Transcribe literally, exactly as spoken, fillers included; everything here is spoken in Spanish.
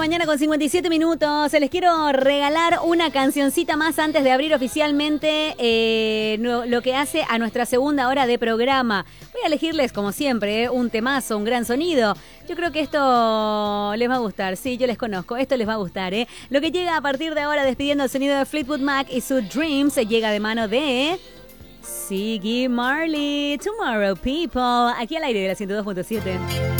mañana con cincuenta y siete minutos. Les quiero regalar una cancioncita más antes de abrir oficialmente eh, no, lo que hace a nuestra segunda hora de programa. Voy a elegirles, como siempre, eh, un temazo, un gran sonido. Yo creo que esto les va a gustar. Sí, yo les conozco. Esto les va a gustar, ¿eh? Lo que llega a partir de ahora, despidiendo el sonido de Fleetwood Mac y su Dreams, llega de mano de Ziggy Marley. Tomorrow, people. Aquí al aire de la ciento dos punto siete.